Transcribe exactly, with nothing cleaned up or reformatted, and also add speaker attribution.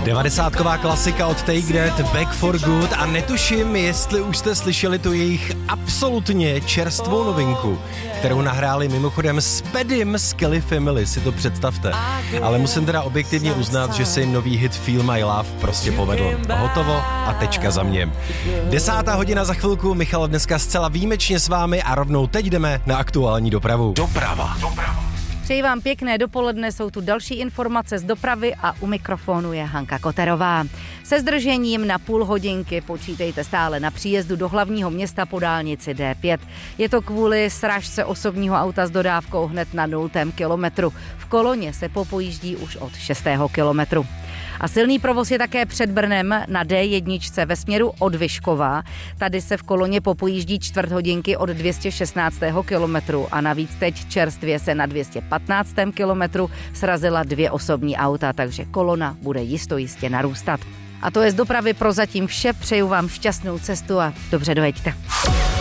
Speaker 1: Devadesátková klasika od Take That, Back for Good a netuším, jestli už jste slyšeli tu jejich absolutně čerstvou novinku, kterou nahráli mimochodem s Pedym z Kelly Family, si to představte. Ale musím teda objektivně uznat, že se jim nový hit Feel My Love prostě povedl. Hotovo a tečka za mě. Desátá hodina za chvilku, Michal dneska zcela výjimečně s vámi a rovnou teď jdeme na aktuální dopravu.
Speaker 2: Doprava. Doprava.
Speaker 3: Přeji vám pěkné dopoledne, jsou tu další informace z dopravy a u mikrofonu je Hanka Koterová. Se zdržením na půl hodinky počítejte stále na příjezdu do hlavního města po dálnici D pět. Je to kvůli srážce osobního auta s dodávkou hned na nultém kilometru. V Koloně se popojíždí už od šestého kilometru. A silný provoz je také před Brnem na D jedna ve směru od Vyškova. Tady se v Koloně popojíždí čtvrt hodinky od dvě stě šestnáctého kilometru a navíc teď čerstvě se na dvě stě patnáctém kilometru srazila dvě osobní auta, takže kolona bude jistojistě narůstat. A to je z dopravy prozatím vše, přeju vám šťastnou cestu a dobře dojeďte.